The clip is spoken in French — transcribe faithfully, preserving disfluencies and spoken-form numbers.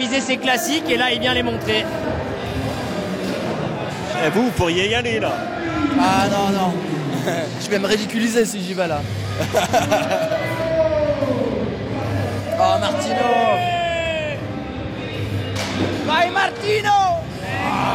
réaliser ses classiques et là il vient les montrer. Et vous, vous pourriez y aller là. Ah non, non. Je vais me ridiculiser si j'y vais là. Oh Martino. Vai Martino.